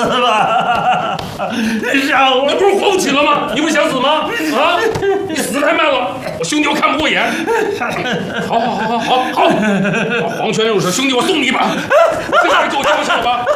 吧！让我…… 你不是放弃了吗？你不想死吗？啊！你死太慢了，我兄弟我看不过眼。好，黄泉六舍，兄弟我送你一把，这下给我交上了吧。